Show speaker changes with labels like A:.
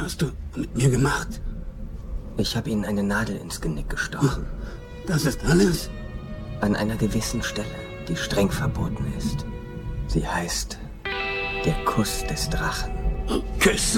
A: hast du mit mir gemacht?
B: Ich habe Ihnen eine Nadel ins Genick gestochen.
A: Das ist alles?
B: An einer gewissen Stelle, die streng verboten ist. Sie heißt der Kuss des Drachen.
A: Küsse.